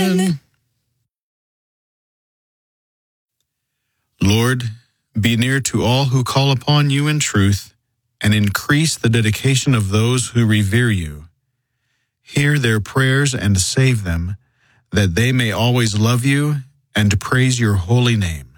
Amen. Lord, be near to all who call upon you in truth, and increase the dedication of those who revere you. Hear their prayers and save them, that they may always love you and praise your holy name.